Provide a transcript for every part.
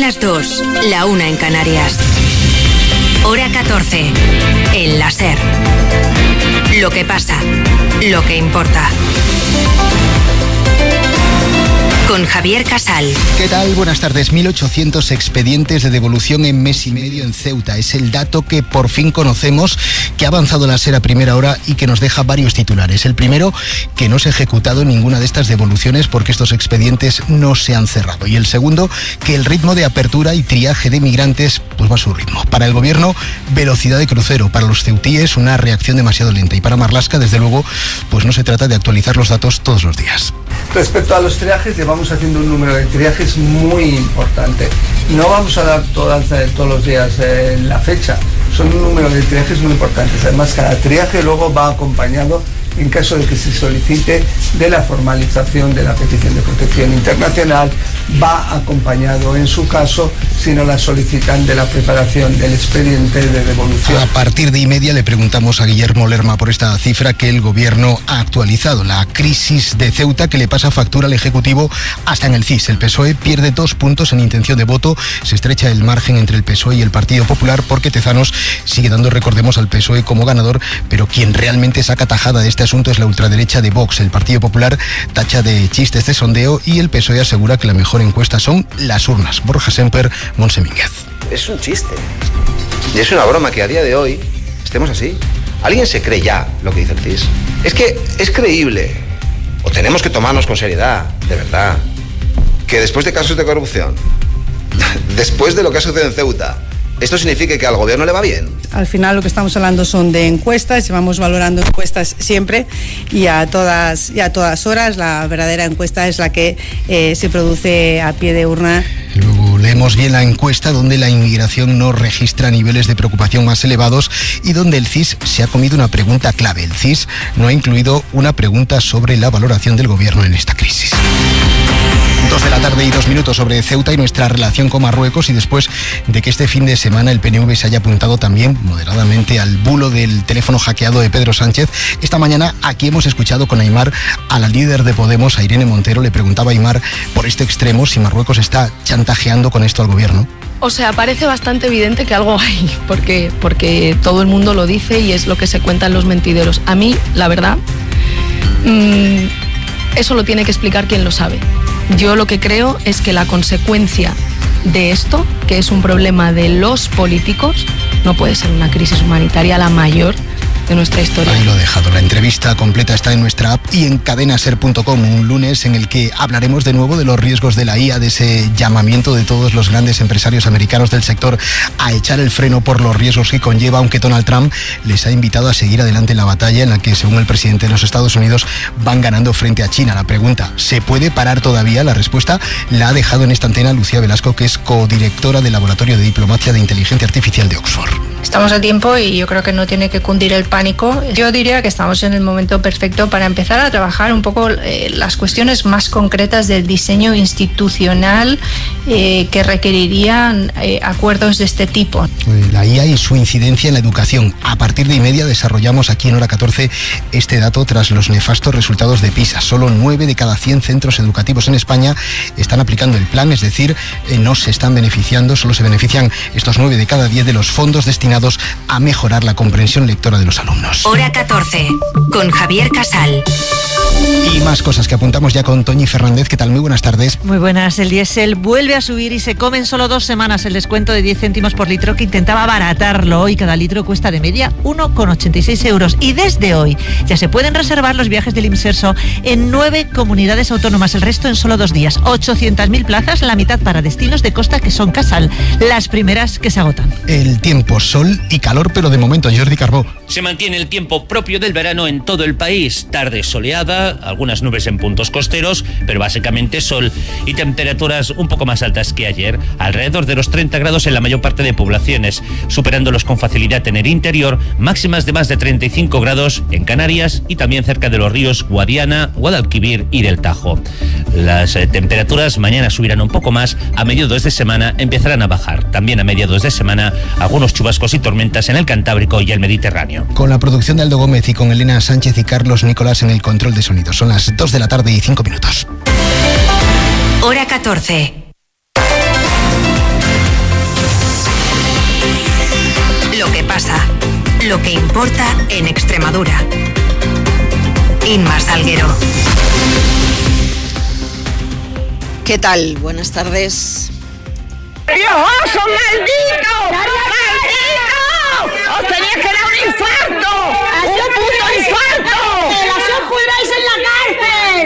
las 2, la 1 en Canarias. Hora 14, en la SER. Lo que pasa, lo que importa. Con Javier Casal. ¿Qué tal? Buenas tardes. 1.800 expedientes de devolución en mes y medio en Ceuta. Es el dato que por fin conocemos, que ha avanzado la SER a primera hora y que nos deja varios titulares. El primero, que no se ha ejecutado ninguna de estas devoluciones porque estos expedientes no se han cerrado. Y el segundo, que el ritmo de apertura y triaje de migrantes pues va a su ritmo. Para el gobierno, velocidad de crucero. Para los ceutíes, una reacción demasiado lenta. Y para Marlaska, desde luego, pues no se trata de actualizar los datos todos los días. Respecto a los triajes, llevamos haciendo un número de triajes muy importante. No vamos a dar todos los días la fecha, son un número de triajes muy importantes. Además, cada triaje luego va acompañado, en caso de que se solicite, de la formalización de la petición de protección internacional, va acompañado, en su caso, si no la solicitan, de la preparación del expediente de devolución. A partir de 1:30 le preguntamos a Guillermo Lerma por esta cifra que el gobierno ha actualizado. La crisis de Ceuta que le pasa factura al Ejecutivo hasta en el CIS. El PSOE pierde 2 puntos en intención de voto. Se estrecha el margen entre el PSOE y el Partido Popular porque Tezanos sigue dando, recordemos, al PSOE como ganador, pero quien realmente saca tajada de este asunto es la ultraderecha de Vox. El Partido Popular tacha de chiste este sondeo y el PSOE asegura que la mejor encuesta son las urnas. Borja Semper, Montse Mínguez. Es un chiste. Y es una broma que a día de hoy estemos así. ¿Alguien se cree ya lo que dice el CIS? Es que es creíble, o tenemos que tomarnos con seriedad, de verdad, que después de casos de corrupción, después de lo que ha sucedido en Ceuta, ¿esto significa que al gobierno le va bien? Al final lo que estamos hablando son de encuestas, llevamos valorando encuestas siempre y a todas horas. La verdadera encuesta es la que se produce a pie de urna. Luego leemos bien la encuesta donde la inmigración no registra niveles de preocupación más elevados y donde el CIS se ha comido una pregunta clave. El CIS no ha incluido una pregunta sobre la valoración del gobierno en esta crisis. 2 de la tarde y 2 minutos sobre Ceuta y nuestra relación con Marruecos, y después de que este fin de semana el PNV se haya apuntado también moderadamente al bulo del teléfono hackeado de Pedro Sánchez. Esta mañana aquí hemos escuchado con Aimar a la líder de Podemos, a Irene Montero. Le preguntaba a Aimar por este extremo si Marruecos está chantajeando con esto al gobierno. O sea, parece bastante evidente que algo hay, porque todo el mundo lo dice y es lo que se cuenta en los mentideros. A mí, la verdad, eso lo tiene que explicar quien lo sabe. Yo lo que creo es que la consecuencia de esto, que es un problema de los políticos, no puede ser una crisis humanitaria la mayor de nuestra historia. Ahí lo he dejado. La entrevista completa está en nuestra app y en cadenaser.com, un lunes en el que hablaremos de nuevo de los riesgos de la IA, de ese llamamiento de todos los grandes empresarios americanos del sector a echar el freno por los riesgos que conlleva, aunque Donald Trump les ha invitado a seguir adelante en la batalla en la que, según el presidente de los Estados Unidos, van ganando frente a China. La pregunta, ¿se puede parar todavía? La respuesta la ha dejado en esta antena Lucía Velasco, que es codirectora del Laboratorio de Diplomacia de Inteligencia Artificial de Oxford. Estamos a tiempo y yo creo que no tiene que cundir el pánico. Yo diría que estamos en el momento perfecto para empezar a trabajar un poco las cuestiones más concretas del diseño institucional que requerirían acuerdos de este tipo. La IA y su incidencia en la educación. A partir de 1:30 desarrollamos aquí en Hora 14 este dato tras los nefastos resultados de PISA. Solo 9 de cada 100 centros educativos en España están aplicando el plan, es decir, no se están beneficiando, solo se benefician estos 9 de cada 10 de los fondos destinados a mejorar la comprensión lectora de los alumnos. Hora 14, con Javier Casal. Y más cosas que apuntamos ya con Toñi Fernández. ¿Qué tal? Muy buenas tardes. Muy buenas. El diésel vuelve a subir y se come en solo 2 semanas el descuento de 10 céntimos por litro que intentaba abaratarlo. Hoy cada litro cuesta de media 1,86 euros. Y desde hoy ya se pueden reservar los viajes del Imserso en 9 comunidades autónomas. El resto en solo 2 días. 800.000 plazas, la mitad para destinos de costa que son Casal. Las primeras que se agotan. El tiempo, sol y calor, pero de momento, Jordi Carbó. Se mantiene el tiempo propio del verano en todo el país. Tarde soleada, algunas nubes en puntos costeros, pero básicamente sol y temperaturas un poco más altas que ayer, alrededor de los 30 grados en la mayor parte de poblaciones, superándolos con facilidad en el interior, máximas de más de 35 grados en Canarias y también cerca de los ríos Guadiana, Guadalquivir y del Tajo. Las temperaturas mañana subirán un poco más, a mediados de semana empezarán a bajar. También a mediados de semana algunos chubascos y tormentas en el Cantábrico y el Mediterráneo. Con la producción de Aldo Gómez y con Elena Sánchez y Carlos Nicolás en el control de sonido. Son las 2 de la tarde y 5 minutos. Hora 14. Lo que pasa, lo que importa en Extremadura. Inma Salguero. ¿Qué tal? Buenas tardes. ¡Piojoso, maldito! ¡Maldito! ¡Os teníais que dar un infarto! ¡Un puto infarto! ¡Que las os pudráis en la cárcel!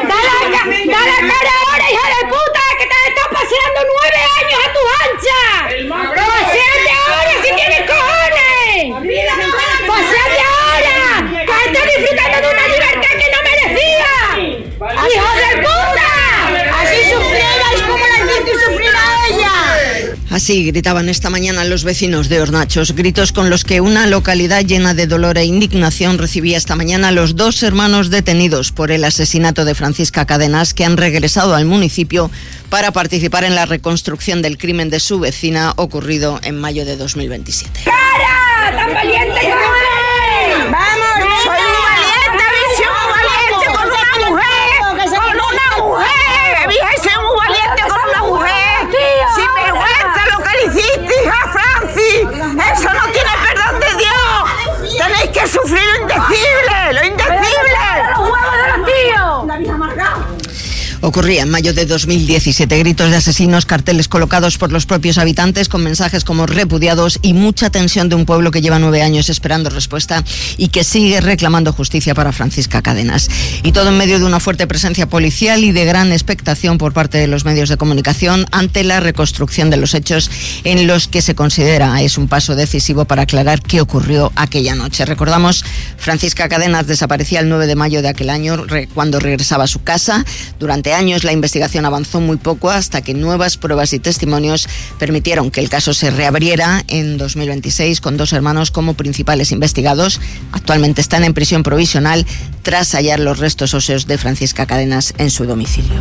¡Dale cara ahora, hija de puta! ¡Que te estás paseando 9 años a tu ancha! ¡Paseate ahora si tienes cojones! ¡Paseate ahora! ¡Que estás disfrutando de una libertad que no merecía! ¡Hijo de puta! ¡Así sufrierais como la gente sufrirá ella! Así gritaban esta mañana los vecinos de Hornachos, gritos con los que una localidad llena de dolor e indignación recibía esta mañana a los 2 hermanos detenidos por el asesinato de Francisca Cadenas, que han regresado al municipio para participar en la reconstrucción del crimen de su vecina ocurrido en mayo de 2027. ¡Cara! ¡Tan valiente como eres! ¡Vamos! ¡Soy muy valiente! ¡Soy muy valiente con una mujer! ¡Con una mujer! ¡Vieja, soy muy valiente con una mujer! ¡Sin vergüenza lo que le hiciste, hija Francis! ¡Eso no tiene perdón de Dios! ¡Tenéis que sufrir lo indecible! ¡Lo indecible! ¡Los huevos de los tíos! ¡La vida amargada! Ocurría en mayo de 2017, gritos de asesinos, carteles colocados por los propios habitantes con mensajes como repudiados y mucha tensión de un pueblo que lleva 9 años esperando respuesta y que sigue reclamando justicia para Francisca Cadenas. Y todo en medio de una fuerte presencia policial y de gran expectación por parte de los medios de comunicación ante la reconstrucción de los hechos en los que se considera es un paso decisivo para aclarar qué ocurrió aquella noche. Recordamos, Francisca Cadenas desaparecía el 9 de mayo de aquel año cuando regresaba a su casa. Durante años la investigación avanzó muy poco hasta que nuevas pruebas y testimonios permitieron que el caso se reabriera en 2026 con 2 hermanos como principales investigados. Actualmente están en prisión provisional tras hallar los restos óseos de Francisca Cadenas en su domicilio.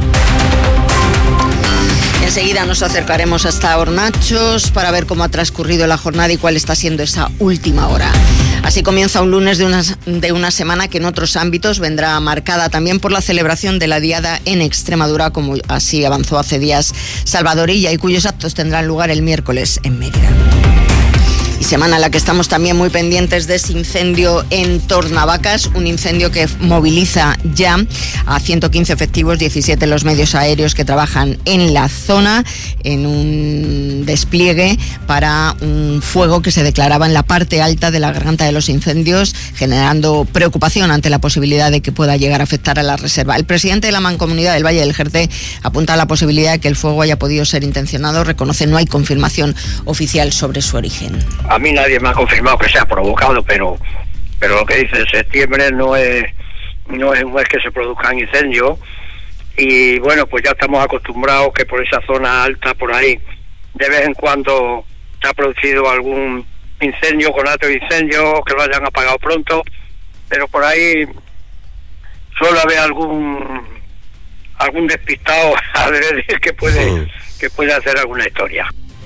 Enseguida nos acercaremos hasta Hornachos para ver cómo ha transcurrido la jornada y cuál está siendo esa última hora. Así comienza un lunes de una semana que en otros ámbitos vendrá marcada también por la celebración de la Diada en Extremadura, como así avanzó hace días Salvadorilla, y cuyos actos tendrán lugar el miércoles en Mérida. Y semana en la que estamos también muy pendientes de ese incendio en Tornavacas, un incendio que moviliza ya a 115 efectivos, 17 los medios aéreos que trabajan en la zona, en un despliegue para un fuego que se declaraba en la parte alta de la garganta de los incendios, generando preocupación ante la posibilidad de que pueda llegar a afectar a la reserva. El presidente de la Mancomunidad del Valle del Jerte apunta a la posibilidad de que el fuego haya podido ser intencionado. Reconoce no hay confirmación oficial sobre su origen. A mí nadie me ha confirmado que sea provocado, pero lo que dice en septiembre no es que se produzcan incendios, y bueno, pues ya estamos acostumbrados que por esa zona alta, por ahí, de vez en cuando se ha producido algún incendio, conato de incendio, que lo hayan apagado pronto, pero por ahí suele haber algún despistado que puede hacer alguna historia.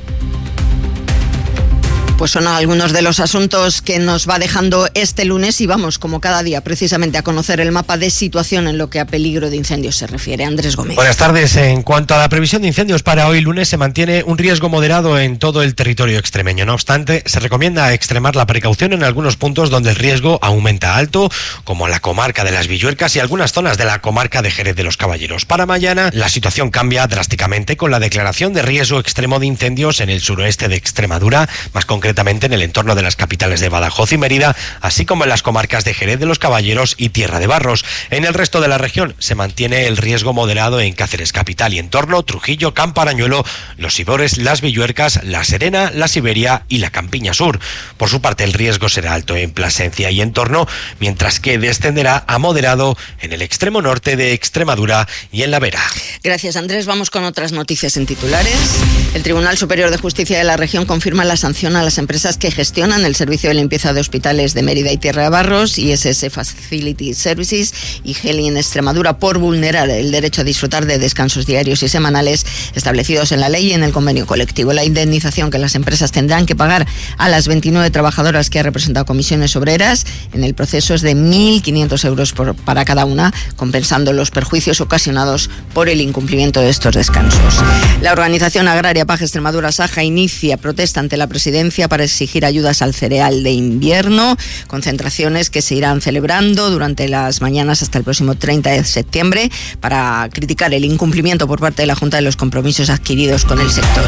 Pues son algunos de los asuntos que nos va dejando este lunes y vamos, como cada día, precisamente a conocer el mapa de situación en lo que a peligro de incendios se refiere. Andrés Gómez. Buenas tardes. En cuanto a la previsión de incendios para hoy lunes, se mantiene un riesgo moderado en todo el territorio extremeño. No obstante, se recomienda extremar la precaución en algunos puntos donde el riesgo aumenta alto, como la comarca de las Villuercas y algunas zonas de la comarca de Jerez de los Caballeros. Para mañana, la situación cambia drásticamente con la declaración de riesgo extremo de incendios en el suroeste de Extremadura, más concretamente en el entorno de las capitales de Badajoz y Mérida, así como en las comarcas de Jerez de los Caballeros y Tierra de Barros. En el resto de la región se mantiene el riesgo moderado en Cáceres capital y entorno, Trujillo, Campo Arañuelo, Los Ibores, Las Villuercas, La Serena, La Siberia y la Campiña Sur. Por su parte, el riesgo será alto en Plasencia y entorno, mientras que descenderá a moderado en el extremo norte de Extremadura y en La Vera. Gracias, Andrés. Vamos con otras noticias en titulares. El Tribunal Superior de Justicia de la región confirma la sanción a las empresas que gestionan el servicio de limpieza de hospitales de Mérida y Tierra de Barros, ISS Facility Services y Heli en Extremadura, por vulnerar el derecho a disfrutar de descansos diarios y semanales establecidos en la ley y en el convenio colectivo. La indemnización que las empresas tendrán que pagar a las 29 trabajadoras que ha representado Comisiones Obreras en el proceso es de 1.500 euros para cada una, compensando los perjuicios ocasionados por el incumplimiento de estos descansos. La organización agraria PAG Extremadura Saja inicia protesta ante la presidencia Sevilla para exigir ayudas al cereal de invierno, concentraciones que se irán celebrando durante las mañanas hasta el próximo 30 de septiembre para criticar el incumplimiento por parte de la Junta de los compromisos adquiridos con el sector.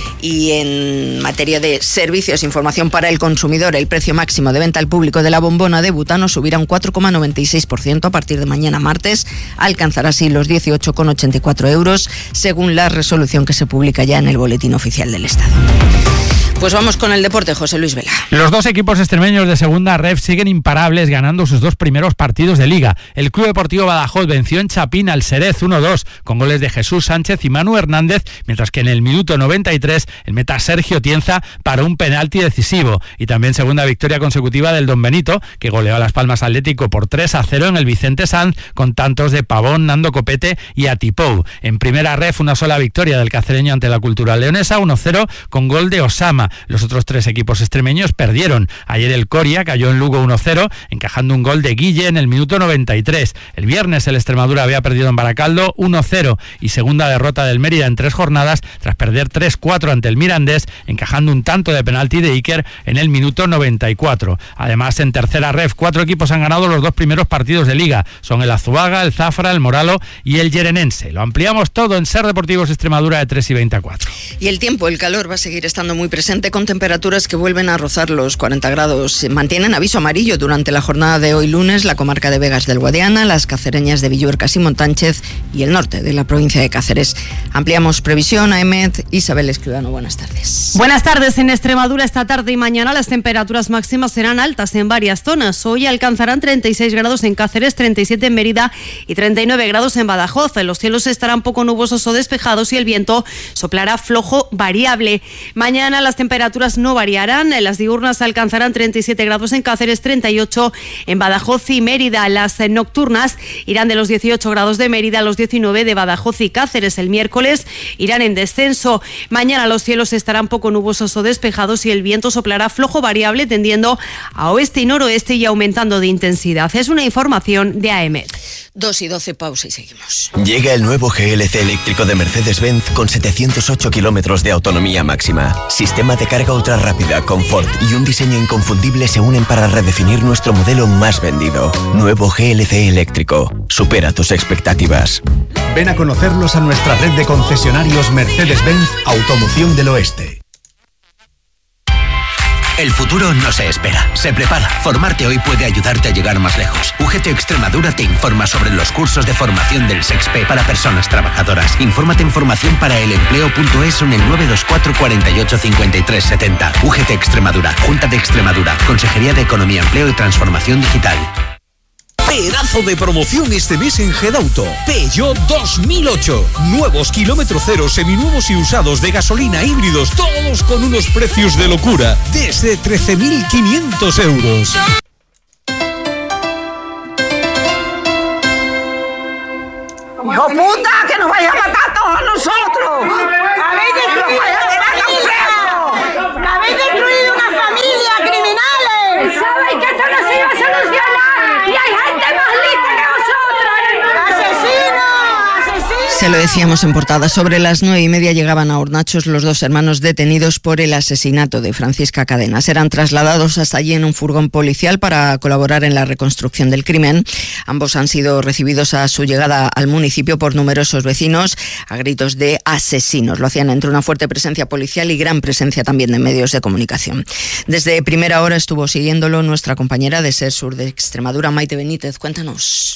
Y en materia de servicios, información para el consumidor, el precio máximo de venta al público de la bombona de butano subirá un 4,96% a partir de mañana martes, alcanzará así los 18,84 euros, según la resolución que se publica ya en el Boletín Oficial del Estado. Pues vamos con el deporte, José Luis Vela. Los dos equipos extremeños de segunda ref siguen imparables, ganando sus dos primeros partidos de Liga. El Club Deportivo Badajoz venció en Chapín al Xerez 1-2 con goles de Jesús Sánchez y Manu Hernández, mientras que en el minuto 93 el meta Sergio Tienza paró un penalti decisivo. Y también segunda victoria consecutiva del Don Benito, que goleó a Las Palmas Atlético por 3-0 en el Vicente Sanz, con tantos de Pavón, Nando Copete y Atipou. En primera ref una sola victoria del cacereño ante la Cultural Leonesa, 1-0 con gol de Osama. Los otros tres equipos extremeños perdieron. Ayer el Coria cayó en Lugo 1-0, encajando un gol de Guille en el minuto 93. El viernes el Extremadura había perdido en Baracaldo 1-0 y segunda derrota del Mérida en 3 jornadas tras perder 3-4 ante el Mirandés, encajando un tanto de penalti de Iker en el minuto 94. Además, en tercera ref, 4 equipos han ganado los 2 primeros partidos de Liga. Son el Azuaga, el Zafra, el Moralo y el Yerenense. Lo ampliamos todo en Ser Deportivos Extremadura de 3 y 24. Y el tiempo, el calor va a seguir estando muy presente, con temperaturas que vuelven a rozar los 40 grados. Mantienen aviso amarillo durante la jornada de hoy lunes la comarca de Vegas del Guadiana, las cacereñas de Villuercas y Montánchez y el norte de la provincia de Cáceres. Ampliamos previsión a EMET. Isabel Escribano, buenas tardes. Buenas tardes. En Extremadura esta tarde y mañana las temperaturas máximas serán altas en varias zonas. Hoy alcanzarán 36 grados en Cáceres, 37 en Mérida y 39 grados en Badajoz. Los cielos estarán poco nubosos o despejados y el viento soplará flojo variable. Mañana las temperaturas no variarán. Las diurnas alcanzarán 37 grados en Cáceres, 38 en Badajoz y Mérida. Las nocturnas irán de los 18 grados de Mérida a los 19 de Badajoz y Cáceres. El miércoles irán en descenso. Mañana los cielos estarán poco nubosos o despejados y el viento soplará flojo variable, tendiendo a oeste y noroeste y aumentando de intensidad. Es una información de AEMET. 2:12, pausa y seguimos. Llega el nuevo GLC eléctrico de Mercedes-Benz con 708 kilómetros de autonomía máxima. Sistema de carga ultra rápida, confort y un diseño inconfundible se unen para redefinir nuestro modelo más vendido. Nuevo GLC eléctrico. Supera tus expectativas. Ven a conocerlos a nuestra red de concesionarios Mercedes-Benz Automoción del Oeste. El futuro no se espera, se prepara. Formarte hoy puede ayudarte a llegar más lejos. UGT Extremadura te informa sobre los cursos de formación del SEXPE para personas trabajadoras. Infórmate en formacionparaelempleo.es o en el 924 48 53 70. UGT Extremadura, Junta de Extremadura, Consejería de Economía, Empleo y Transformación Digital. Pedazo de promoción este mes en Gedauto. Peugeot 2008. Nuevos kilómetro cero, seminuevos y usados de gasolina, híbridos, todos con unos precios de locura. Desde 13.500 euros. ¡Hijo puta, que nos vaya a matar todos nosotros! ¡Habéis destruido una familia, criminales! ¿Sabéis que esto no se iba a solucionar? ¡Y hay gente más lista que vosotros! ¡Asesinos! Se lo decíamos en portada. Sobre las 9:30 llegaban a Hornachos los 2 hermanos detenidos por el asesinato de Francisca Cadenas. Eran trasladados hasta allí en un furgón policial para colaborar en la reconstrucción del crimen. Ambos han sido recibidos a su llegada al municipio por numerosos vecinos a gritos de asesinos. Lo hacían entre una fuerte presencia policial y gran presencia también de medios de comunicación. Desde primera hora estuvo siguiéndolo nuestra compañera de SER Sur de Extremadura, Maite Benítez. Cuéntanos.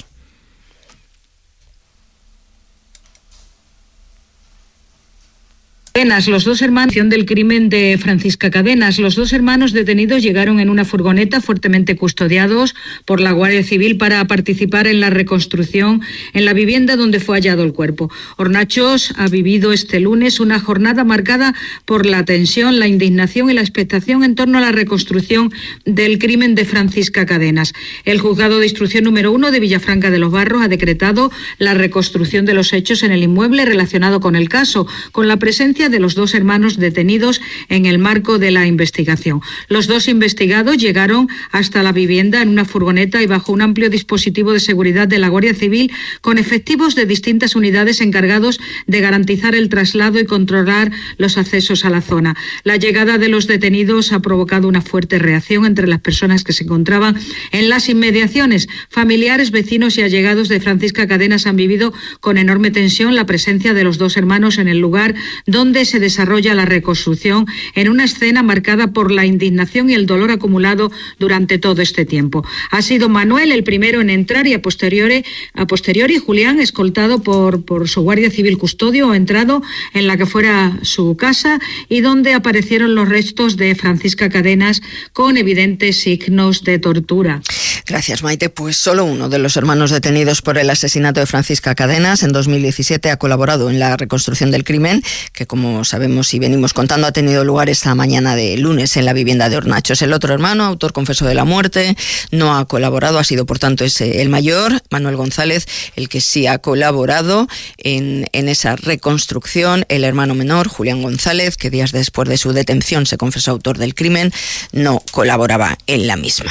Los 2 hermanos del crimen de Francisca Cadenas. Los 2 hermanos detenidos llegaron en una furgoneta fuertemente custodiados por la Guardia Civil para participar en la reconstrucción en la vivienda donde fue hallado el cuerpo. Hornachos ha vivido este lunes una jornada marcada por la tensión, la indignación y la expectación en torno a la reconstrucción del crimen de Francisca Cadenas. El juzgado de instrucción número 1 de Villafranca de los Barros ha decretado la reconstrucción de los hechos en el inmueble relacionado con el caso, con la presencia presencia de los dos hermanos detenidos en el marco de la investigación. Los dos investigados llegaron hasta la vivienda en una furgoneta y bajo un amplio dispositivo de seguridad de la Guardia Civil, con efectivos de distintas unidades encargados de garantizar el traslado y controlar los accesos a la zona. La llegada de los detenidos ha provocado una fuerte reacción entre las personas que se encontraban en las inmediaciones. Familiares, vecinos y allegados de Francisca Cadenas han vivido con enorme tensión la presencia de los dos hermanos en el lugar donde se desarrolla la reconstrucción, en una escena marcada por la indignación y el dolor acumulado durante todo este tiempo. Ha sido Manuel el primero en entrar y a posteriori Julián, escoltado por su Guardia Civil custodio, entrado en la que fuera su casa y donde aparecieron los restos de Francisca Cadenas con evidentes signos de tortura. Gracias, Maite. Pues solo uno de los hermanos detenidos por el asesinato de Francisca Cadenas en 2017 ha colaborado en la reconstrucción del crimen, que, como sabemos y venimos contando, ha tenido lugar esta mañana de lunes en la vivienda de Hornachos. El otro hermano, autor confeso de la muerte, no ha colaborado, ha sido por tanto el mayor, Manuel González, el que sí ha colaborado en esa reconstrucción. El hermano menor, Julián González, que días después de su detención se confesó autor del crimen, no colaboraba en la misma.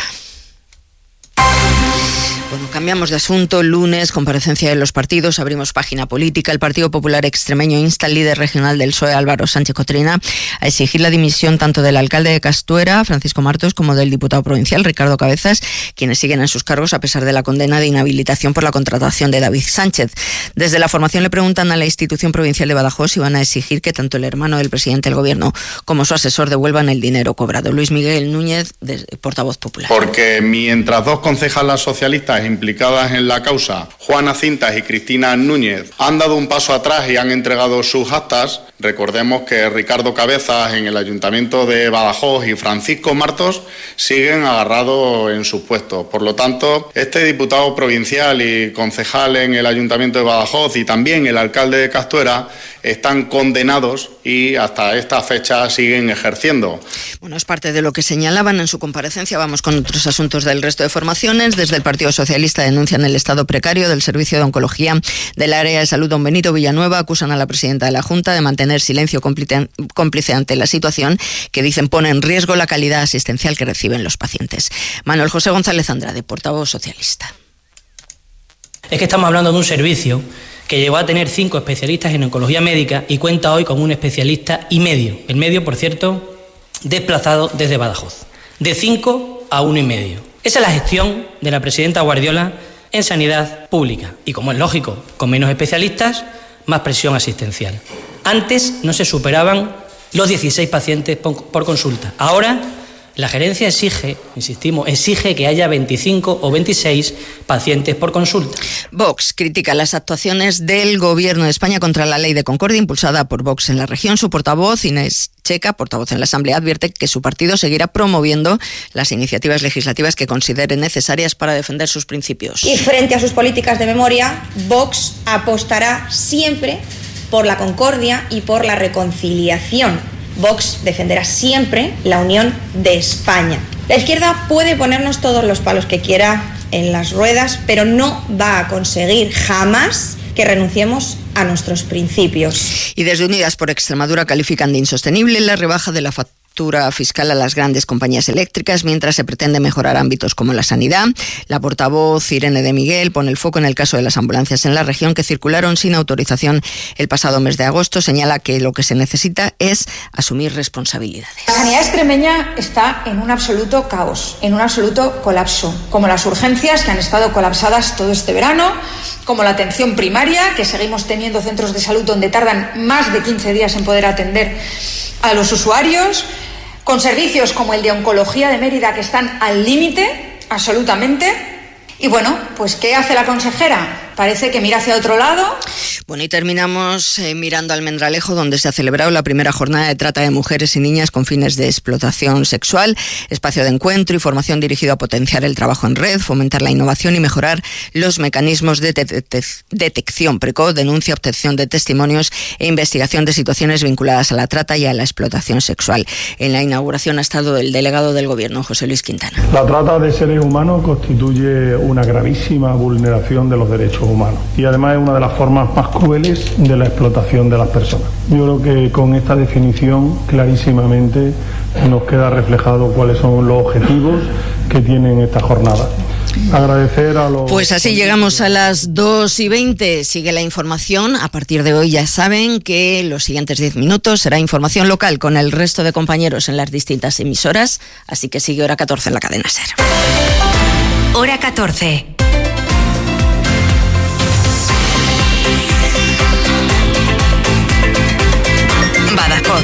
Bueno, cambiamos de asunto. Lunes, comparecencia de los partidos, abrimos página política. El Partido Popular Extremeño insta al líder regional del PSOE, Álvaro Sánchez Cotrina, a exigir la dimisión tanto del alcalde de Castuera, Francisco Martos, como del diputado provincial, Ricardo Cabezas, quienes siguen en sus cargos a pesar de la condena de inhabilitación por la contratación de David Sánchez. Desde la formación le preguntan a la institución provincial de Badajoz si van a exigir que tanto el hermano del presidente del gobierno como su asesor devuelvan el dinero cobrado. Luis Miguel Núñez, portavoz popular. Porque mientras dos concejalas socialistas implicadas en la causa, Juana Cintas y Cristina Núñez, han dado un paso atrás y han entregado sus actas, recordemos que Ricardo Cabezas en el Ayuntamiento de Badajoz y Francisco Martos siguen agarrados en sus puestos. Por lo tanto, este diputado provincial y concejal en el Ayuntamiento de Badajoz y también el alcalde de Castuera están condenados y hasta esta fecha siguen ejerciendo. Bueno, es parte de lo que señalaban en su comparecencia. Vamos con otros asuntos del resto de formaciones. Desde el Partido Socialista denuncian el estado precario del Servicio de Oncología del Área de Salud Don Benito Villanueva. Acusan a la presidenta de la Junta de mantener silencio cómplice ante la situación que dicen pone en riesgo la calidad asistencial que reciben los pacientes. Manuel José González Andrade, portavoz socialista. Es que estamos hablando de un servicio que llegó a tener 5 especialistas en oncología médica y cuenta hoy con un especialista y medio. El medio, por cierto, desplazado desde Badajoz. De 5 a 1,5. Esa es la gestión de la presidenta Guardiola en sanidad pública. Y como es lógico, con menos especialistas, más presión asistencial. Antes no se superaban los 16 pacientes por consulta. Ahora la gerencia exige que haya 25 o 26 pacientes por consulta. Vox critica las actuaciones del Gobierno de España contra la ley de concordia impulsada por Vox en la región. Su portavoz, Inés Checa, portavoz en la Asamblea, advierte que su partido seguirá promoviendo las iniciativas legislativas que considere necesarias para defender sus principios. Y frente a sus políticas de memoria, Vox apostará siempre por la concordia y por la reconciliación. Vox defenderá siempre la unión de España. La izquierda puede ponernos todos los palos que quiera en las ruedas, pero no va a conseguir jamás que renunciemos a nuestros principios. Y desde Unidas por Extremadura califican de insostenible la rebaja de la factura fiscal a las grandes compañías eléctricas, mientras se pretende mejorar ámbitos como la sanidad. La portavoz Irene de Miguel pone el foco en el caso de las ambulancias en la región que circularon sin autorización el pasado mes de agosto. Señala que lo que se necesita es asumir responsabilidades. La sanidad extremeña está en un absoluto caos, en un absoluto colapso, como las urgencias que han estado colapsadas todo este verano, como la atención primaria, que seguimos teniendo centros de salud donde tardan más de 15 días en poder atender a los usuarios, con servicios como el de oncología de Mérida que están al límite, absolutamente. Y bueno, pues ¿qué hace la consejera? Parece que mira hacia otro lado. Bueno, y terminamos mirando a Almendralejo, donde se ha celebrado la primera jornada de trata de mujeres y niñas con fines de explotación sexual, espacio de encuentro y formación dirigido a potenciar el trabajo en red, fomentar la innovación y mejorar los mecanismos de detección precoz, denuncia, obtención de testimonios e investigación de situaciones vinculadas a la trata y a la explotación sexual. En la inauguración ha estado el delegado del Gobierno, José Luis Quintana. La trata de seres humanos constituye una gravísima vulneración de los derechos humanos y además es una de las formas más crueles de la explotación de las personas. Yo creo que con esta definición clarísimamente nos queda reflejado cuáles son los objetivos que tienen esta jornada. Agradecer a los... Pues así llegamos a las 2:20. Sigue la información. A partir de hoy ya saben que los siguientes 10 minutos será información local con el resto de compañeros en las distintas emisoras. Así que sigue Hora 14 en la cadena SER. Hora 14. Badajoz.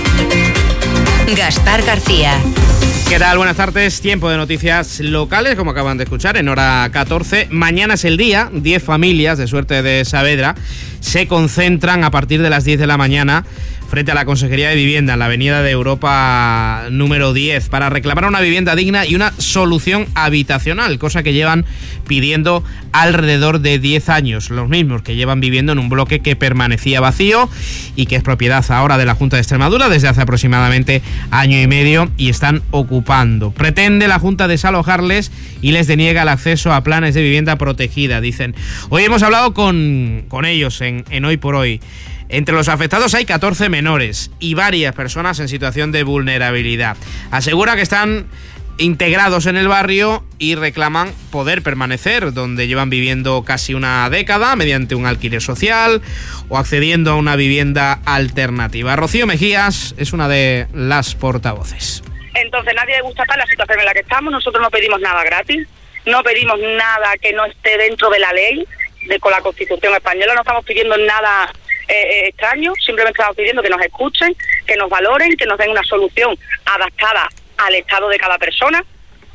Gaspar García. ¿Qué tal? Buenas tardes. Tiempo de noticias locales, como acaban de escuchar, en Hora 14. Mañana es el día. 10 familias de Suerte de Saavedra se concentran a partir de las 10 de la mañana frente a la Consejería de Vivienda en la Avenida de Europa número 10 para reclamar una vivienda digna y una solución habitacional, cosa que llevan pidiendo alrededor de 10 años, los mismos que llevan viviendo en un bloque que permanecía vacío y que es propiedad ahora de la Junta de Extremadura desde hace aproximadamente año y medio y están ocupando. Pretende la Junta desalojarles y les deniega el acceso a planes de vivienda protegida, dicen. Hoy hemos hablado con ellos en Hoy por Hoy. Entre los afectados hay 14 menores y varias personas en situación de vulnerabilidad. Asegura que están integrados en el barrio y reclaman poder permanecer donde llevan viviendo casi una década mediante un alquiler social o accediendo a una vivienda alternativa. Rocío Mejías es una de las portavoces. Entonces nadie le gusta estar en la situación en la que estamos. Nosotros no pedimos nada gratis, no pedimos nada que no esté dentro de la ley, con la Constitución española. No estamos pidiendo nada extraño, simplemente estamos pidiendo que nos escuchen, que nos valoren, que nos den una solución adaptada al estado de cada persona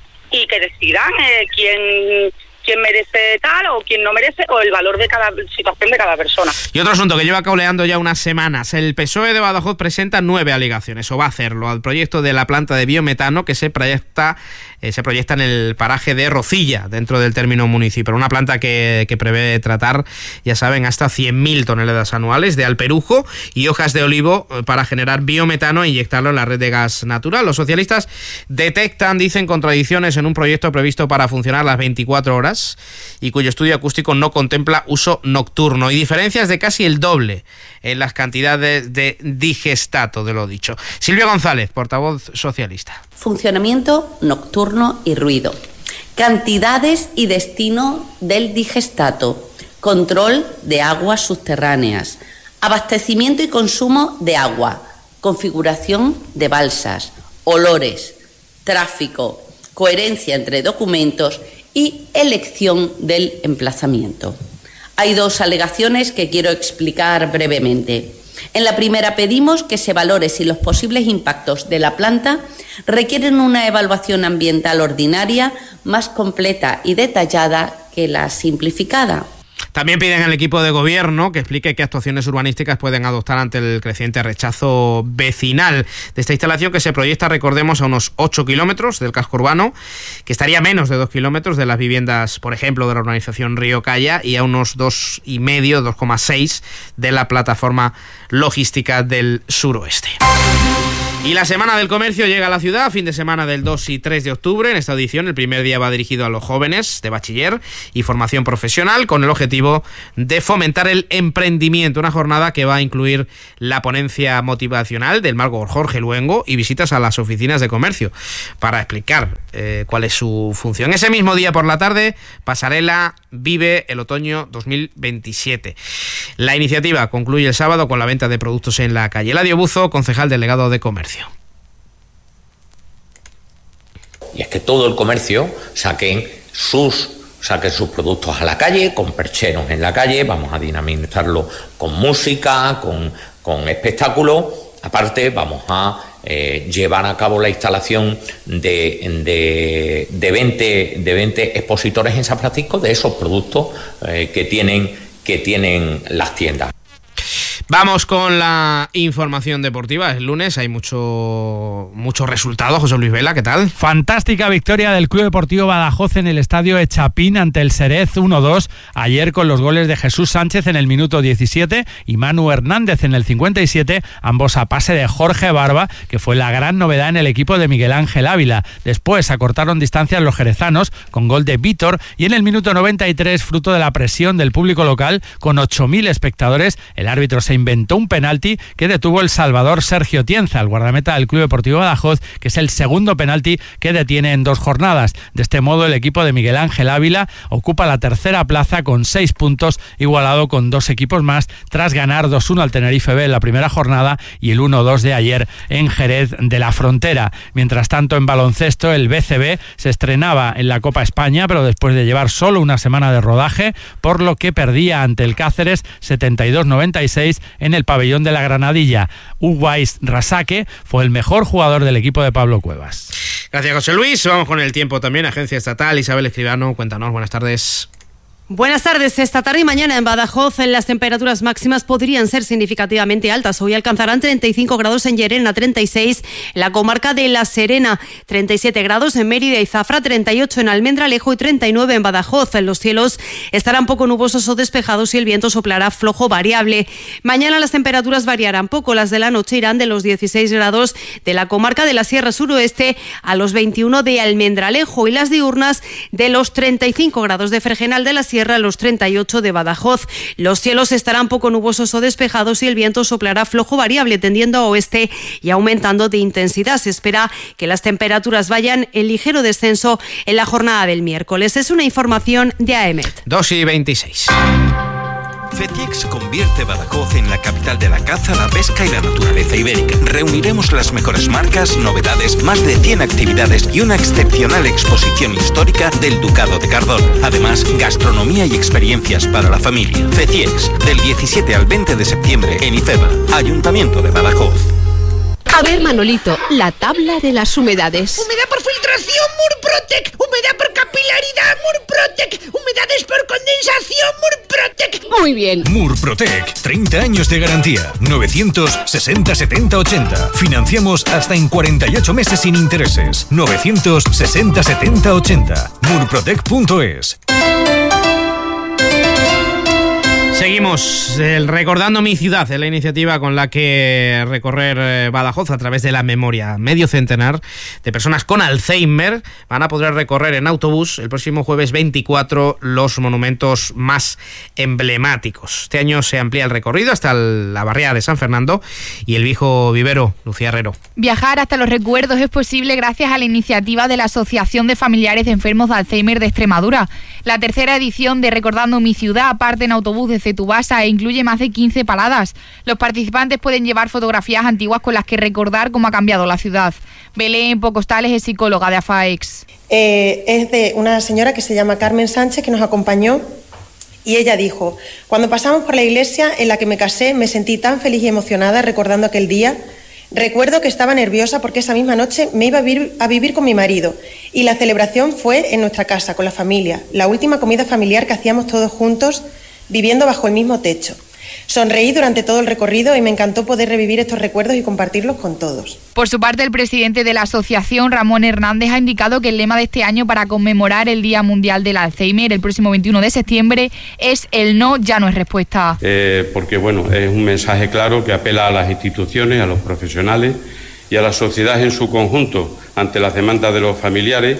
y que decidan quién merece tal o quién no merece, o el valor de cada situación de cada persona. Y otro asunto que lleva cauleando ya unas semanas. El PSOE de Badajoz presenta 9 alegaciones, o va a hacerlo, al proyecto de la planta de biometano que se proyecta en el paraje de Rocilla, dentro del término municipio. Una planta que prevé tratar, ya saben, hasta 100.000 toneladas anuales de alperujo y hojas de olivo para generar biometano e inyectarlo en la red de gas natural. Los socialistas detectan, dicen, contradicciones en un proyecto previsto para funcionar las 24 horas y cuyo estudio acústico no contempla uso nocturno, y diferencias de casi el doble en las cantidades de digestato de lo dicho. Silvia González, portavoz socialista. Funcionamiento nocturno y ruido. Cantidades y destino del digestato. Control de aguas subterráneas. Abastecimiento y consumo de agua. Configuración de balsas. Olores. Tráfico. Coherencia entre documentos y elección del emplazamiento. Hay 2 alegaciones que quiero explicar brevemente. En la primera pedimos que se valore si los posibles impactos de la planta requieren una evaluación ambiental ordinaria más completa y detallada que la simplificada. También piden al equipo de gobierno que explique qué actuaciones urbanísticas pueden adoptar ante el creciente rechazo vecinal de esta instalación, que se proyecta, recordemos, a unos 8 kilómetros del casco urbano, que estaría a menos de 2 kilómetros de las viviendas, por ejemplo, de la urbanización Río Calla, y a unos 2,5, 2,6 de la plataforma logística del suroeste. Y la Semana del Comercio llega a la ciudad, fin de semana del 2 y 3 de octubre. En esta edición, el primer día va dirigido a los jóvenes de bachiller y formación profesional, con el objetivo de fomentar el emprendimiento. Una jornada que va a incluir la ponencia motivacional del mago Jorge Luengo y visitas a las oficinas de comercio para explicar cuál es su función. Ese mismo día por la tarde, Pasarela vive el otoño 2027. La iniciativa concluye el sábado con la venta de productos en la calle. Eladio Buzo, concejal delegado de Comercio. Y es que todo el comercio saquen sus productos a la calle, con percheros en la calle. Vamos a dinamizarlo con música, con espectáculo. Aparte, vamos a llevar a cabo la instalación de 20 expositores en San Francisco de esos productos que tienen las tiendas. Vamos con la información deportiva. Es lunes, hay mucho resultado. José Luis Vela, ¿qué tal? Fantástica victoria del Club Deportivo Badajoz en el estadio Echapín ante el Xerez 1-2. Ayer con los goles de Jesús Sánchez en el minuto 17 y Manu Hernández en el 57, ambos a pase de Jorge Barba, que fue la gran novedad en el equipo de Miguel Ángel Ávila. Después acortaron distancias los jerezanos con gol de Vítor y en el minuto 93, fruto de la presión del público local, con 8.000 espectadores, el árbitro se inventó un penalti que detuvo el Salvador Sergio Tienza, el guardameta del Club Deportivo Badajoz, que es el segundo penalti que detiene en 2 jornadas. De este modo, el equipo de Miguel Ángel Ávila ocupa la tercera plaza con 6 puntos, igualado con 2 equipos más, tras ganar 2-1 al Tenerife B en la primera jornada y el 1-2 de ayer en Jerez de la Frontera. Mientras tanto, en baloncesto, el BCB se estrenaba en la Copa España, pero después de llevar solo una semana de rodaje, por lo que perdía ante el Cáceres 72-96 en el pabellón de la Granadilla. Uwais Rasake fue el mejor jugador del equipo de Pablo Cuevas. Gracias, José Luis. Vamos con el tiempo también. Agencia Estatal, Isabel Escribano, cuéntanos. Buenas tardes. Buenas tardes. Esta tarde y mañana en Badajoz las temperaturas máximas podrían ser significativamente altas. Hoy alcanzarán 35 grados en Llerena, 36 en la comarca de La Serena, 37 grados en Mérida y Zafra, 38 en Almendralejo y 39 en Badajoz. Los cielos estarán poco nubosos o despejados y el viento soplará flojo variable. Mañana las temperaturas variarán poco. Las de la noche irán de los 16 grados de la comarca de la Sierra Suroeste a los 21 de Almendralejo y las diurnas de los 35 grados de Fregenal de la Sierra a los 38 de Badajoz. Los cielos estarán poco nubosos o despejados y el viento soplará flojo variable tendiendo a oeste y aumentando de intensidad. Se espera que las temperaturas vayan en ligero descenso en la jornada del miércoles. Es una información de AEMET. 2:26. FETIEX convierte Badajoz en la capital de la caza, la pesca y la naturaleza ibérica. Reuniremos las mejores marcas, novedades, más de 100 actividades y una excepcional exposición histórica del Ducado de Cardona. Además, gastronomía y experiencias para la familia. FETIEX, del 17 al 20 de septiembre en IFEBA, Ayuntamiento de Badajoz. A ver, Manolito, la tabla de las humedades. Humedad por filtración, Murprotec. Humedad por capilaridad, Murprotec. Humedades por condensación, Murprotec. Muy bien. Murprotec, 30 años de garantía. 960 70 80. Financiamos hasta en 48 meses sin intereses. 960 70 80. Murprotec.es. Seguimos recordando mi ciudad, es la iniciativa con la que recorrer Badajoz a través de la memoria. Medio centenar de personas con Alzheimer van a poder recorrer en autobús el próximo jueves 24 los monumentos más emblemáticos. Este año se amplía el recorrido hasta la barriada de San Fernando y el viejo vivero. Lucía Herrero. Viajar hasta los recuerdos es posible gracias a la iniciativa de la Asociación de Familiares de Enfermos de Alzheimer de Extremadura. La tercera edición de Recordando mi ciudad parte en autobús de Cetubasa e incluye más de 15 paradas. Los participantes pueden llevar fotografías antiguas con las que recordar cómo ha cambiado la ciudad. Belén Pocostales es psicóloga de AFAEX. Es de una señora que se llama Carmen Sánchez, que nos acompañó, y ella dijo: cuando pasamos por la iglesia en la que me casé, me sentí tan feliz y emocionada recordando aquel día. Recuerdo que estaba nerviosa porque esa misma noche me iba a vivir con mi marido y la celebración fue en nuestra casa, con la familia, la última comida familiar que hacíamos todos juntos, viviendo bajo el mismo techo. Sonreí durante todo el recorrido y me encantó poder revivir estos recuerdos y compartirlos con todos. Por su parte, el presidente de la asociación, Ramón Hernández, ha indicado que el lema de este año para conmemorar el Día Mundial del Alzheimer, el próximo 21 de septiembre, es el no ya no es respuesta. Porque bueno, es un mensaje claro que apela a las instituciones, a los profesionales y a la sociedad en su conjunto ante las demandas de los familiares,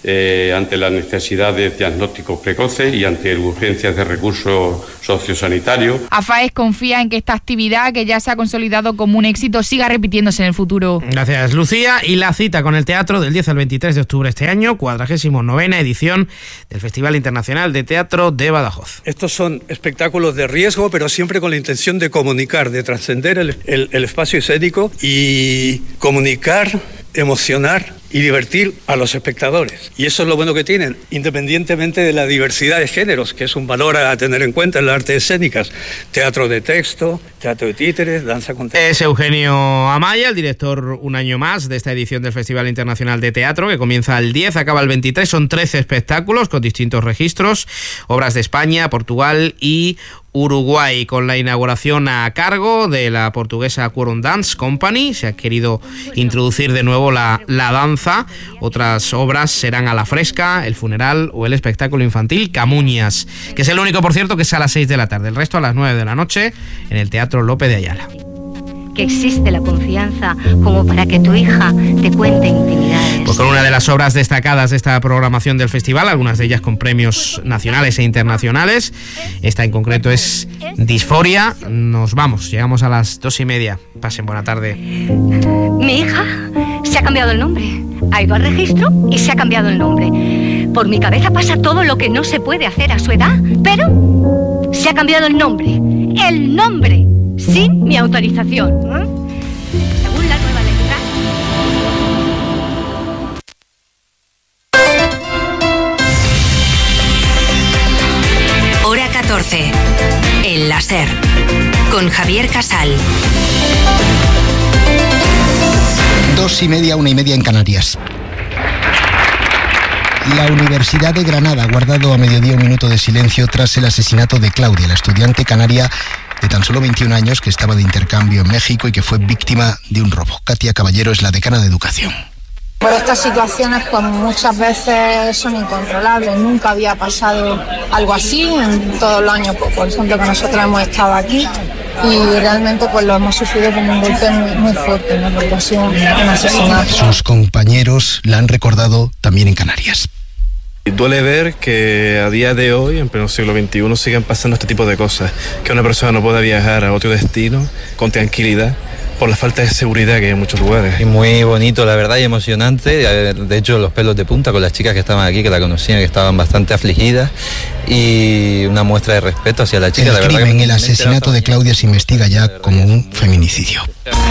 ante la necesidad de diagnósticos precoces y ante urgencias de recursos sociosanitarios. AFAEX confía en que esta actividad, que ya se ha consolidado como un éxito, siga repitiéndose en el futuro. Gracias, Lucía. Y la cita con el teatro del 10 al 23 de octubre este año, 49ª edición del Festival Internacional de Teatro de Badajoz. Estos son espectáculos de riesgo, pero siempre con la intención de comunicar, de trascender el espacio escénico y comunicar, emocionar y divertir a los espectadores. Y eso es lo bueno que tienen, independientemente de la diversidad de géneros, que es un valor a tener en cuenta en las artes escénicas. Teatro de texto, teatro de títeres, danza contemporánea. Es Eugenio Amaya, el director un año más de esta edición del Festival Internacional de Teatro, que comienza el 10, acaba el 23. Son 13 espectáculos con distintos registros, obras de España, Portugal y Uruguay, con la inauguración a cargo de la portuguesa Quorum Dance Company. Se ha querido introducir de nuevo la danza. Otras obras serán A la Fresca, El Funeral o el espectáculo infantil Camuñas, que es el único, por cierto, que es a las 6 de la tarde. El resto a las 9 de la noche en el Teatro Lope de Ayala. Que existe la confianza como para que tu hija te cuente intimidades. Pues con una de las obras destacadas de esta programación del festival, algunas de ellas con premios nacionales e internacionales. Esta en concreto es Disforia. Nos vamos, llegamos a las 2:30. Pasen buena tarde. Mi hija se ha cambiado el nombre. Ha ido al registro y se ha cambiado el nombre. Por mi cabeza pasa todo lo que no se puede hacer a su edad, pero se ha cambiado el nombre. El nombre. Sin mi autorización. Según la nueva letra. Hora 14. El láser. Con Javier Casal. 2:30, 1:30 en Canarias. La Universidad de Granada ha guardado a mediodía un minuto de silencio tras el asesinato de Claudia, la estudiante canaria de tan solo 21 años que estaba de intercambio en México y que fue víctima de un robo. Katia Caballero es la decana de Educación. Pero estas situaciones pues muchas veces son incontrolables. Nunca había pasado algo así en todos los años, por ejemplo, que nosotros hemos estado aquí, y realmente pues lo hemos sufrido como un golpe muy fuerte, ¿no? Porque ha sido un asesinato. Sus compañeros la han recordado también en Canarias. Duele ver que a día de hoy, en pleno siglo XXI, sigan pasando este tipo de cosas, que una persona no pueda viajar a otro destino con tranquilidad por la falta de seguridad que hay en muchos lugares. Y muy bonito, la verdad, y emocionante. De hecho, los pelos de punta con las chicas que estaban aquí, que la conocían, que estaban bastante afligidas, y una muestra de respeto hacia la chica. El crimen, el asesinato de Claudia se investiga ya como un feminicidio.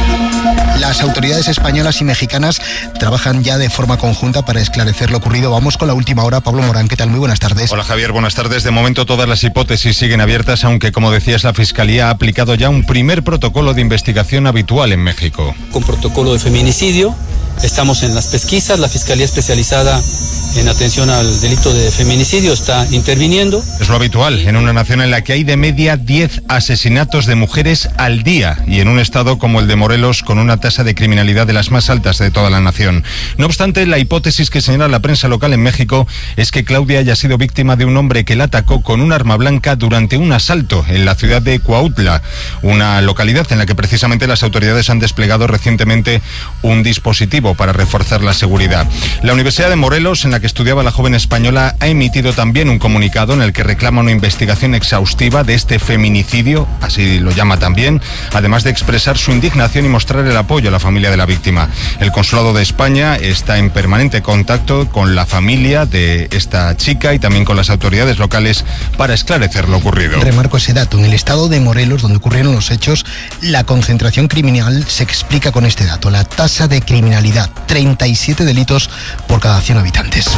Las autoridades españolas y mexicanas trabajan ya de forma conjunta para esclarecer lo ocurrido. Vamos con la última hora. Pablo Morán, ¿qué tal? Muy buenas tardes. Hola Javier, buenas tardes. De momento todas las hipótesis siguen abiertas, aunque como decías, la Fiscalía ha aplicado ya un primer protocolo de investigación habitual en México. Con protocolo de feminicidio, estamos en las pesquisas, la Fiscalía especializada en atención al delito de feminicidio está interviniendo. Es lo habitual en una nación en la que hay de media 10 asesinatos de mujeres al día y en un estado como el de Morelos con una tasa de criminalidad de las más altas de toda la nación. No obstante, la hipótesis que señala la prensa local en México es que Claudia haya sido víctima de un hombre que la atacó con un arma blanca durante un asalto en la ciudad de Cuautla, una localidad en la que precisamente las autoridades han desplegado recientemente un dispositivo para reforzar la seguridad. La Universidad de Morelos, en la que estudiaba la joven española, ha emitido también un comunicado en el que reclama una investigación exhaustiva de este feminicidio, así lo llama también, además de expresar su indignación y mostrar el apoyo a la familia de la víctima. El Consulado de España está en permanente contacto con la familia de esta chica y también con las autoridades locales para esclarecer lo ocurrido. Remarco ese dato. En el estado de Morelos, donde ocurrieron los hechos, la concentración criminal se explica con este dato. La tasa de criminalidad, 37 delitos por cada 100 habitantes.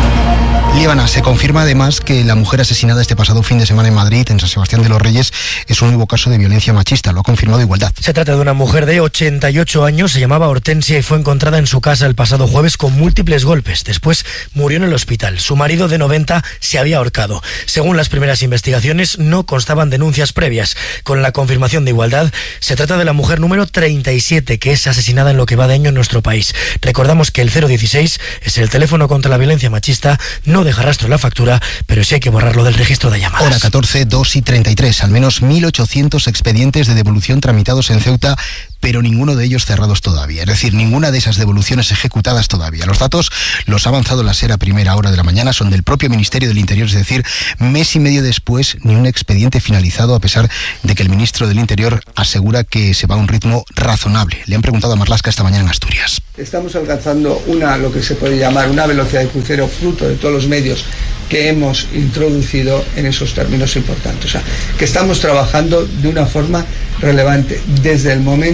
Líbana, se confirma además que la mujer asesinada este pasado fin de semana en Madrid, en San Sebastián de los Reyes, es un nuevo caso de violencia machista. Lo ha confirmado Igualdad. Se trata de una mujer de 88 años, se llamaba Hortensia y fue encontrada en su casa el pasado jueves con múltiples golpes. Después murió en el hospital. Su marido de 90 se había ahorcado. Según las primeras investigaciones, no constaban denuncias previas. Con la confirmación de Igualdad, se trata de la mujer número 37 que es asesinada en lo que va de año en nuestro país. Recordamos que el 016 es el teléfono contra la violencia machista. No deja rastro en la factura, pero sí hay que borrarlo del registro de llamadas. Hora 14, 2:33. Al menos 1.800 expedientes de devolución tramitados en Ceuta, pero ninguno de ellos cerrados todavía. Es decir, ninguna de esas devoluciones ejecutadas todavía. Los datos los ha avanzado la SER a primera hora de la mañana, son del propio Ministerio del Interior, es decir, mes y medio después, ni un expediente finalizado, a pesar de que el ministro del Interior asegura que se va a un ritmo razonable. Le han preguntado a Marlaska esta mañana en Asturias. Estamos alcanzando lo que se puede llamar una velocidad de crucero fruto de todos los medios que hemos introducido en esos términos importantes. O sea, que estamos trabajando de una forma relevante desde el momento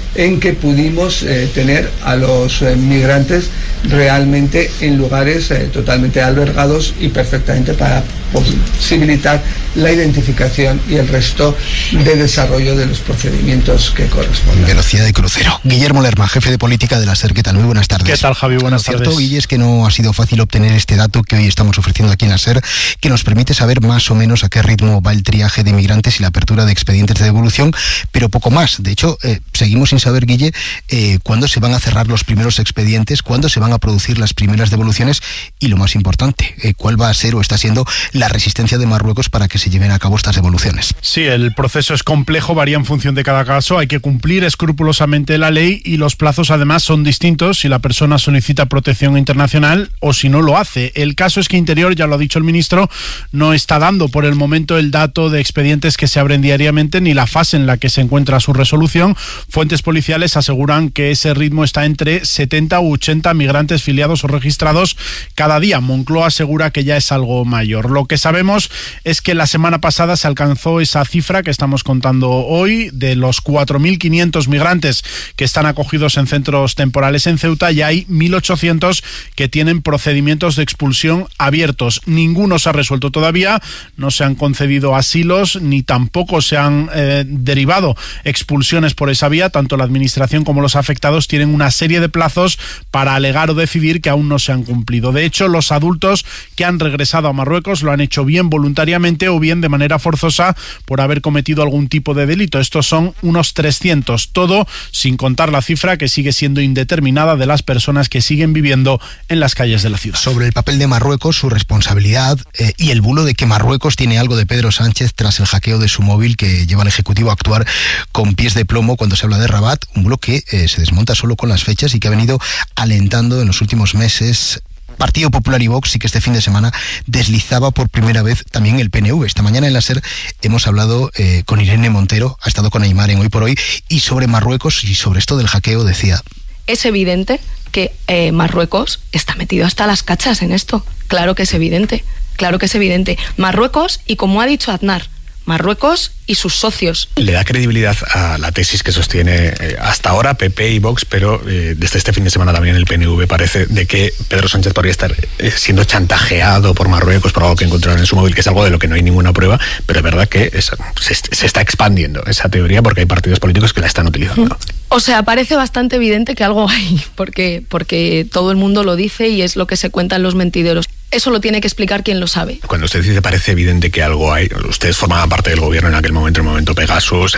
en que pudimos tener a los migrantes realmente en lugares totalmente albergados y perfectamente para posibilitar la identificación y el resto de desarrollo de los procedimientos que corresponden. Velocidad de crucero. Guillermo Lerma, jefe de política de la SER, ¿qué tal? Muy buenas tardes. ¿Qué tal, Javi? Buenas tardes. Cierto, Guille, es que no ha sido fácil obtener este dato que hoy estamos ofreciendo aquí en la SER, que nos permite saber más o menos a qué ritmo va el triaje de migrantes y la apertura de expedientes de devolución, pero poco más. De hecho, seguimos sin saber, Guille, cuándo se van a cerrar los primeros expedientes, cuándo se van a producir las primeras devoluciones y, lo más importante, cuál va a ser o está siendo la resistencia de Marruecos para que se lleven a cabo estas devoluciones. Sí, el proceso es complejo, varía en función de cada caso, hay que cumplir escrupulosamente la ley y los plazos además son distintos si la persona solicita protección internacional o si no lo hace. El caso es que Interior, ya lo ha dicho el ministro, no está dando por el momento el dato de expedientes que se abren diariamente ni la fase en la que se encuentra su resolución. Fuentes policiales aseguran que ese ritmo está entre 70 u 80 migrantes filiados o registrados cada día. Moncloa asegura que ya es algo mayor. Lo que sabemos es que la semana pasada se alcanzó esa cifra que estamos contando hoy, de los 4.500 migrantes que están acogidos en centros temporales en Ceuta, y hay 1.800 que tienen procedimientos de expulsión abiertos. Ninguno se ha resuelto todavía, no se han concedido asilos ni tampoco se han derivado expulsiones por esa vía. Tanto la administración como los afectados tienen una serie de plazos para alegar o decidir que aún no se han cumplido. De hecho, los adultos que han regresado a Marruecos lo han hecho bien voluntariamente o bien de manera forzosa por haber cometido algún tipo de delito. Estos son unos 300, todo sin contar la cifra que sigue siendo indeterminada de las personas que siguen viviendo en las calles de la ciudad. Sobre el papel de Marruecos, su responsabilidad y el bulo de que Marruecos tiene algo de Pedro Sánchez tras el hackeo de su móvil que lleva al Ejecutivo a actuar con pies de plomo cuando se habla de Rabat, un bulo que se desmonta solo con las fechas y que ha venido alentando en los últimos meses Partido Popular y Vox, y que este fin de semana deslizaba por primera vez también el PNV. Esta mañana en la SER hemos hablado con Irene Montero, ha estado con Aimar en Hoy por Hoy, y sobre Marruecos y sobre esto del hackeo decía: es evidente que Marruecos está metido hasta las cachas en esto. Claro que es evidente, claro que es evidente. Marruecos, y como ha dicho Aznar, Marruecos y sus socios. Le da credibilidad a la tesis que sostiene hasta ahora PP y Vox, pero desde este fin de semana también el PNV parece de que Pedro Sánchez podría estar siendo chantajeado por Marruecos por algo que encontraron en su móvil, que es algo de lo que no hay ninguna prueba, pero es verdad que se está expandiendo esa teoría porque hay partidos políticos que la están utilizando. O sea, parece bastante evidente que algo hay, porque todo el mundo lo dice y es lo que se cuenta en los mentideros. Eso lo tiene que explicar quien lo sabe. Cuando usted dice parece evidente que algo hay, ustedes formaban parte del gobierno en aquel momento, el momento Pegasus,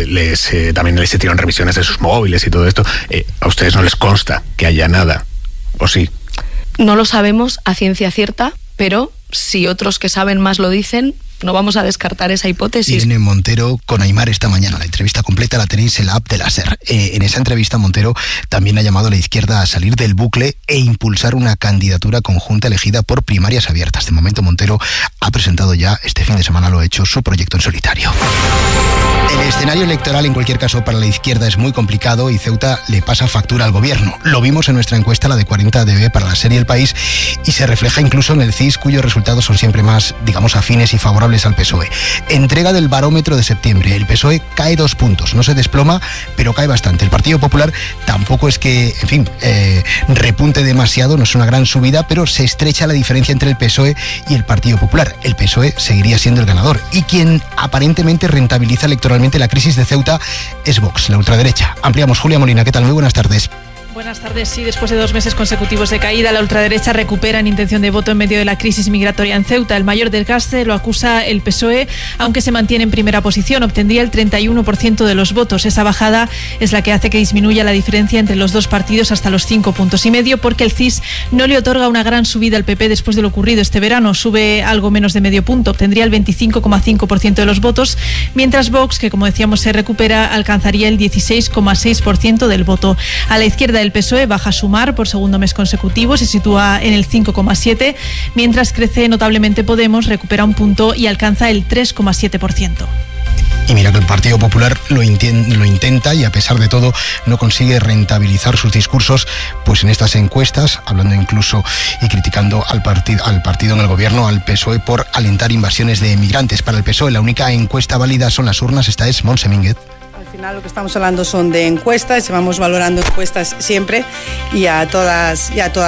también les hicieron revisiones de sus móviles y todo esto. ¿A ustedes no les consta que haya nada? ¿O sí? No lo sabemos a ciencia cierta, pero si otros que saben más lo dicen, no vamos a descartar esa hipótesis. Irene Montero con Aimar esta mañana. La entrevista completa la tenéis en la app de la SER. En esa entrevista Montero también ha llamado a la izquierda a salir del bucle e impulsar una candidatura conjunta elegida por primarias abiertas. De momento Montero ha presentado ya, este fin de semana lo ha hecho, su proyecto en solitario. El escenario electoral en cualquier caso para la izquierda es muy complicado y Ceuta le pasa factura al gobierno. Lo vimos en nuestra encuesta, la de 40DB para la SER y El País, y se refleja incluso en el CIS, cuyos resultados son siempre más, digamos, afines y favorables al PSOE. Entrega del barómetro de septiembre. El PSOE cae 2 puntos. No se desploma, pero cae bastante. El Partido Popular tampoco es que, en fin, repunte demasiado, no es una gran subida, pero se estrecha la diferencia entre el PSOE y el Partido Popular. El PSOE seguiría siendo el ganador. Y quien aparentemente rentabiliza electoralmente la crisis de Ceuta es Vox, la ultraderecha. Ampliamos. Julia Molina, ¿qué tal? Muy buenas tardes. Buenas tardes. Sí, después de 2 meses consecutivos de caída, la ultraderecha recupera en intención de voto en medio de la crisis migratoria en Ceuta. El mayor desgaste lo acusa el PSOE, aunque se mantiene en primera posición. Obtendría el 31% de los votos. Esa bajada es la que hace que disminuya la diferencia entre los dos partidos hasta los 5,5 puntos, porque el CIS no le otorga una gran subida al PP después de lo ocurrido este verano. Sube algo menos de medio punto. Obtendría el 25,5% de los votos, mientras Vox, que como decíamos se recupera, alcanzaría el 16,6% del voto. A la izquierda el PSOE baja a Sumar por segundo mes consecutivo, se sitúa en el 5,7%, mientras crece notablemente Podemos, recupera 1 punto y alcanza el 3,7%. Y mira que el Partido Popular lo intenta y a pesar de todo no consigue rentabilizar sus discursos, pues en estas encuestas, hablando incluso y criticando al partido en el gobierno, al PSOE, por alentar invasiones de migrantes. Para el PSOE la única encuesta válida son las urnas. Esta es Montse Mínguez. Al final lo que estamos hablando son de encuestas, llevamos valorando encuestas siempre y a todas